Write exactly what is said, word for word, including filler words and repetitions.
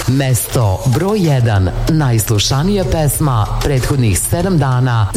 Mesto broj jedan, najslušanija pesma prethodnih sedam dana